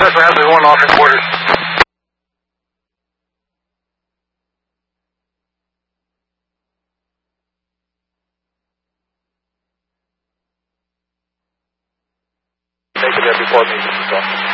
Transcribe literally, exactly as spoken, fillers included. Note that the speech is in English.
Cessna Hazard one off in quarters. Make it there before me.